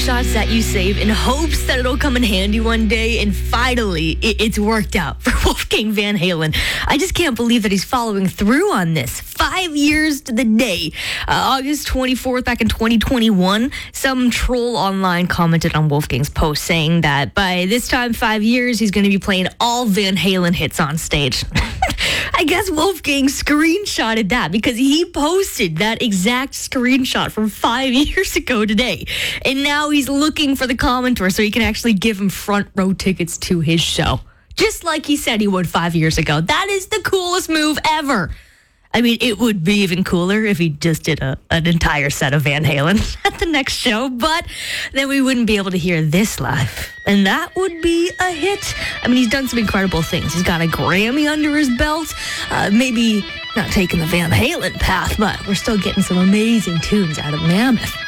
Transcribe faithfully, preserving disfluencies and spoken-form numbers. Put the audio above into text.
screenshots that you save in hopes that it'll come in handy one day, and finally, it, it's worked out for Wolfgang Van Halen. I just can't believe that he's following through on this. Five years to the day. Uh, August twenty-fourth, back in twenty twenty-one, some troll online commented on Wolfgang's post saying that by this time, five years, he's going to be playing all Van Halen hits on stage. I guess Wolfgang screenshotted that because he posted that exact screenshot from five years ago today. And now he's looking for the commenter so he can actually give him front row tickets to his show. Just like he said he would five years ago. That is the coolest move ever. I mean, it would be even cooler if he just did a, an entire set of Van Halen at the next show, but then we wouldn't be able to hear this live. And that would be a hit. I mean, he's done some incredible things. He's got a Grammy under his belt. Uh, maybe not taking the Van Halen path, but we're still getting some amazing tunes out of Mammoth.